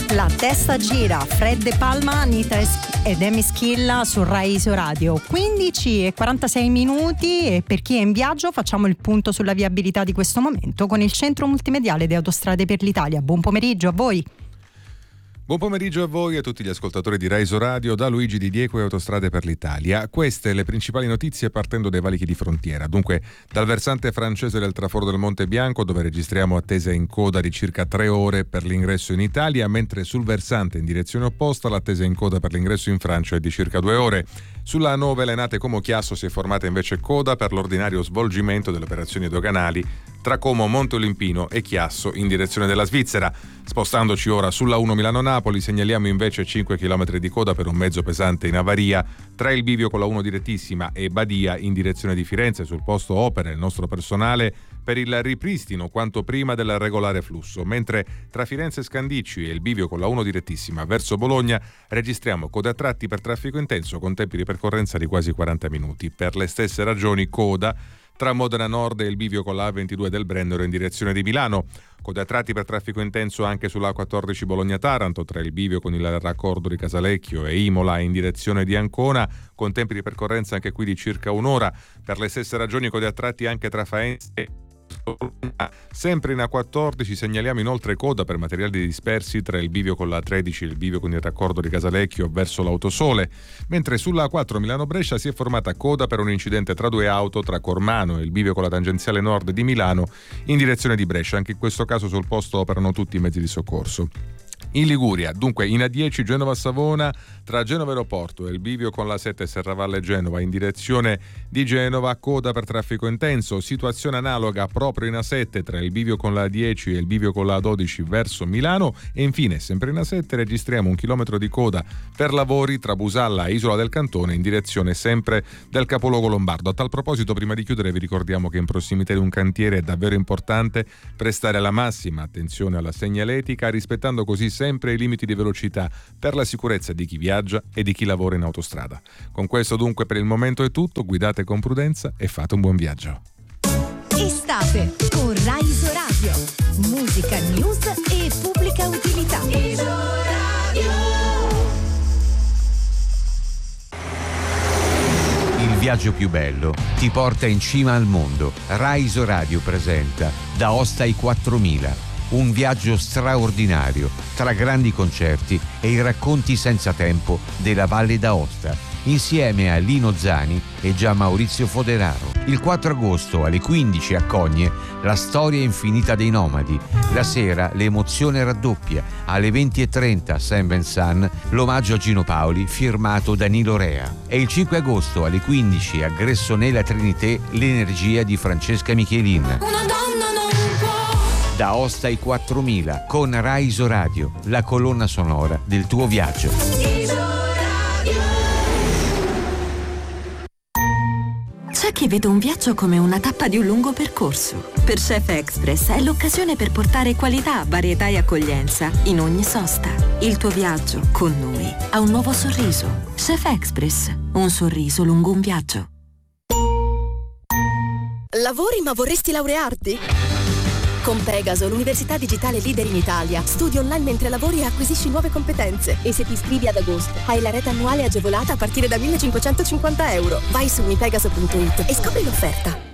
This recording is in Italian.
La testa gira, Fred De Palma, Anita ed Emi Schilla su Rai Isoradio. 15:46 minuti e per chi è in viaggio facciamo il punto sulla viabilità di questo momento con il centro multimediale di Autostrade per l'Italia. Buon pomeriggio a voi. Buon pomeriggio a voi e a tutti gli ascoltatori di Rai Isoradio da Luigi Di Diego e Autostrade per l'Italia. Queste le principali notizie partendo dai valichi di frontiera. Dunque, dal versante francese del traforo del Monte Bianco, dove registriamo attesa in coda di circa 3 ore per l'ingresso in Italia, mentre sul versante in direzione opposta l'attesa in coda per l'ingresso in Francia è di circa 2 ore. Sulla A9 Lenate Como Chiasso si è formata invece coda per l'ordinario svolgimento delle operazioni doganali tra Como Monte Olimpino e Chiasso in direzione della Svizzera. Spostandoci ora sulla 1 Milano-Napoli segnaliamo invece 5 km di coda per un mezzo pesante in avaria tra il bivio con la 1 direttissima e Badia in direzione di Firenze. Sul posto opera il nostro personale per il ripristino quanto prima del regolare flusso, mentre tra Firenze e Scandicci e il bivio con la 1 direttissima verso Bologna registriamo code a tratti per traffico intenso con tempi di percorrenza di quasi 40 minuti. Per le stesse ragioni coda tra Modena Nord e il bivio con la A22 del Brennero in direzione di Milano. Code a tratti per traffico intenso anche sulla A14 Bologna-Taranto tra il bivio con il raccordo di Casalecchio e Imola in direzione di Ancona, con tempi di percorrenza anche qui di circa un'ora. Per le stesse ragioni code a tratti anche tra Faenza e sempre in A14 segnaliamo inoltre coda per materiali dispersi tra il bivio con la A13 e il bivio con il raccordo di Casalecchio verso l'Autosole, mentre sulla A4 Milano-Brescia si è formata coda per un incidente tra 2 auto tra Cormano e il bivio con la tangenziale nord di Milano in direzione di Brescia. Anche in questo caso sul posto operano tutti i mezzi di soccorso. In Liguria, dunque in A10 Genova-Savona tra Genova Aeroporto e il bivio con la 7 Serravalle Genova in direzione di Genova, coda per traffico intenso. Situazione analoga proprio in A7 tra il bivio con la 10 e il bivio con la 12 verso Milano e infine sempre in A7 registriamo 1 chilometro di coda per lavori tra Busalla e Isola del Cantone in direzione sempre del capoluogo lombardo. A tal proposito, prima di chiudere vi ricordiamo che in prossimità di un cantiere è davvero importante prestare la massima attenzione alla segnaletica, rispettando così sempre i limiti di velocità per la sicurezza di chi viaggia e di chi lavora in autostrada. Con questo dunque per il momento è tutto, guidate con prudenza e fate un buon viaggio. Estate con Rai Isoradio, musica, news e pubblica utilità. Isoradio. Il viaggio più bello ti porta in cima al mondo. Rai Isoradio presenta D'Aosta ai 4000. Un viaggio straordinario tra grandi concerti e i racconti senza tempo della Valle d'Aosta, insieme a Lino Zani e Gian Maurizio Foderaro. Il 4 agosto alle 15 a Cogne la storia infinita dei nomadi. La sera l'emozione raddoppia. Alle 20:30 a Saint Vincent l'omaggio a Gino Paoli firmato Danilo Rea. E il 5 agosto alle 15 a Gressonella Trinité l'energia di Francesca Michelin. Una donna non può. D'Aosta ai 4000 con Rai Isoradio, la colonna sonora del tuo viaggio. C'è chi vede un viaggio come una tappa di un lungo percorso. Per Chef Express è l'occasione per portare qualità, varietà e accoglienza in ogni sosta. Il tuo viaggio con noi ha un nuovo sorriso. Chef Express, un sorriso lungo un viaggio. Lavori ma vorresti laurearti? Con Pegaso, l'università digitale leader in Italia, studi online mentre lavori e acquisisci nuove competenze. E se ti iscrivi ad agosto, hai la rete annuale agevolata a partire da €1.550. Vai su mipegaso.it e scopri l'offerta.